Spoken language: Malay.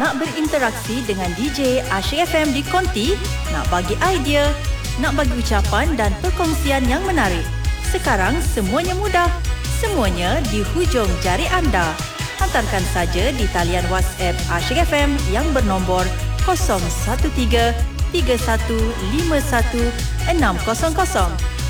nak berinteraksi dengan DJ Asyik FM di Konti, nak bagi idea, nak bagi ucapan dan perkongsian yang menarik. Sekarang semuanya mudah. Semuanya di hujung jari anda. Hantarkan saja di talian WhatsApp Asyik FM yang bernombor 013 3151 600.